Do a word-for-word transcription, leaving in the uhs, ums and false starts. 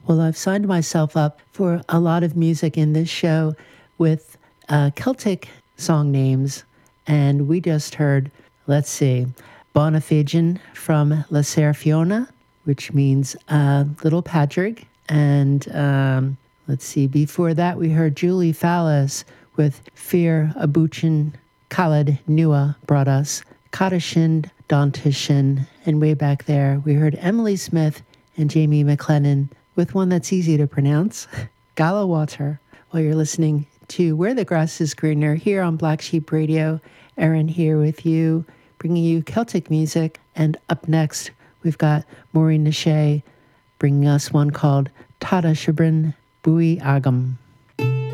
Well, I've signed myself up for a lot of music in this show with uh, Celtic song names, and we just heard, let's see, Bonafidgen from La Serafiona, which means uh, Little Padraig, and um, let's see, before that we heard Julie Fallis with Fear Abuchin Khaled Nua brought us Kadashin Dantishin, and way back there we heard Emily Smith and Jamie McLennan with one that's easy to pronounce, Gala Water, while you're listening to Where the Grass is Greener here on Black Sheep Radio. Erin here with you, bringing you Celtic music. And up next, we've got Maureen Nashe bringing us one called Tada Shibrin Bui Agam.